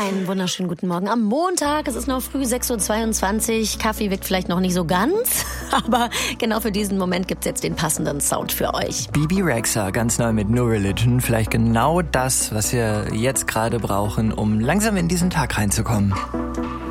Einen wunderschönen guten Morgen am Montag. Es ist noch früh, 6:22 Uhr. Kaffee wirkt vielleicht noch nicht so ganz, aber genau für diesen Moment gibt's jetzt den passenden Sound für euch. Bebe Rexha, ganz neu mit No Religion. Vielleicht genau das, was wir jetzt gerade brauchen, um langsam in diesen Tag reinzukommen.